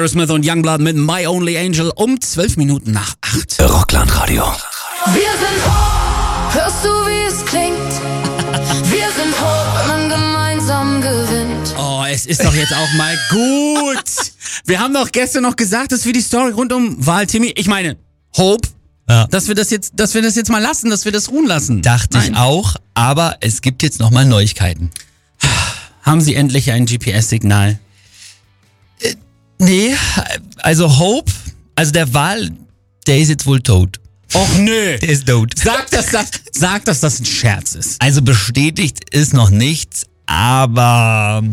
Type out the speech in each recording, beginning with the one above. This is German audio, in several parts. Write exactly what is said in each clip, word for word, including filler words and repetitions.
Smith und Youngblood mit My Only Angel um zwölf Minuten nach acht. Rockland-Radio. Wir sind hoch, hörst du, wie es klingt? Wir sind hoch, wenn man gemeinsam gewinnt. Oh, es ist doch jetzt auch mal gut. Wir haben doch gestern noch gesagt, dass wir die Story rund um Wahl Timmy, ich meine, Hope, Ja. dass wir das jetzt, dass wir das jetzt mal lassen, dass wir das ruhen lassen. Dachte Nein. ich auch, aber es gibt jetzt nochmal Neuigkeiten. Haben Sie endlich ein G P S-Signal? Nee, also Hope, also der Wal, der ist jetzt wohl tot. Och nö. Der ist tot. Sag, dass das, sag, dass das ein Scherz ist. Also bestätigt ist noch nichts, aber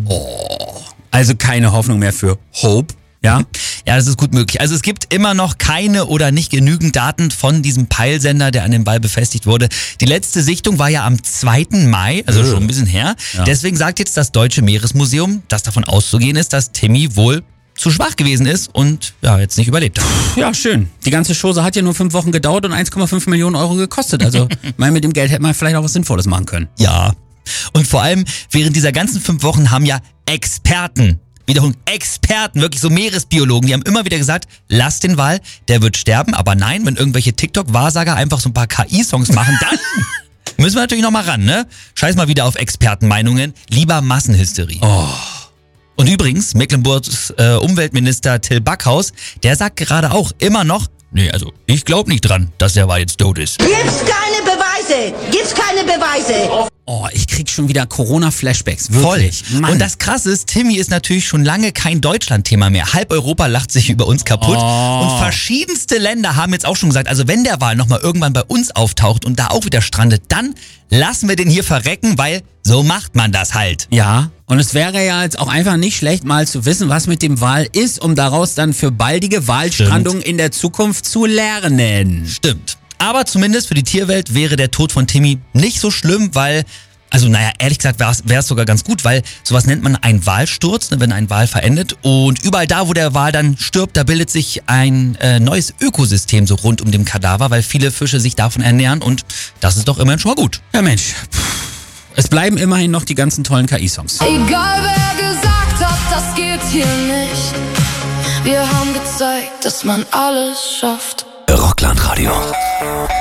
Also keine Hoffnung mehr für Hope, ja? ja, das ist gut möglich. Also es gibt immer noch keine oder nicht genügend Daten von diesem Peilsender, der an dem Wal befestigt wurde. Die letzte Sichtung war ja am zweiten Mai, also schon ein bisschen her. Ja. Deswegen sagt jetzt das Deutsche Meeresmuseum, dass davon auszugehen ist, dass Timmy wohl zu schwach gewesen ist und ja, jetzt nicht überlebt hat. Ja, schön. Die ganze Chose hat ja nur fünf Wochen gedauert und eins Komma fünf Millionen Euro gekostet. Also, mein, mit dem Geld hätte man vielleicht auch was Sinnvolles machen können. Ja. Und vor allem, während dieser ganzen fünf Wochen haben ja Experten, wiederum Experten, wirklich so Meeresbiologen, die haben immer wieder gesagt, lass den Wal, der wird sterben. Aber nein, wenn irgendwelche TikTok-Wahrsager einfach so ein paar K I-Songs machen, dann müssen wir natürlich nochmal ran, ne? Scheiß mal wieder auf Expertenmeinungen, lieber Massenhysterie. Oh. Und übrigens, Mecklenburgs äh, Umweltminister Till Backhaus, der sagt gerade auch immer noch, nee, also ich glaube nicht dran, dass der Wal jetzt tot ist. Gibt's keine Beweise! Gibt's keine Beweise! Oh, ich krieg schon wieder Corona-Flashbacks. Voll. Wirklich. Mann. Und das Krasse ist, Timmy ist natürlich schon lange kein Deutschland-Thema mehr. Halb Europa lacht sich über uns kaputt. Oh. Und verschiedenste Länder haben jetzt auch schon gesagt, also wenn der Wal nochmal irgendwann bei uns auftaucht und da auch wieder strandet, dann lassen wir den hier verrecken, weil so macht man das halt. Ja, und es wäre ja jetzt auch einfach nicht schlecht, mal zu wissen, was mit dem Wal ist, um daraus dann für baldige Walstrandungen in der Zukunft zu lernen. Stimmt. Aber zumindest für die Tierwelt wäre der Tod von Timmy nicht so schlimm, weil, also naja, ehrlich gesagt wäre es sogar ganz gut, weil sowas nennt man einen Walsturz, ne, wenn ein Wal verendet. Und überall da, wo der Wal dann stirbt, da bildet sich ein äh, neues Ökosystem so rund um den Kadaver, weil viele Fische sich davon ernähren und das ist doch immerhin schon mal gut. Ja Mensch, Puh. Es bleiben immerhin noch die ganzen tollen K I-Songs. Egal wer gesagt hat, das geht hier nicht. Wir haben gezeigt, dass man alles schafft. Rockland-Radio.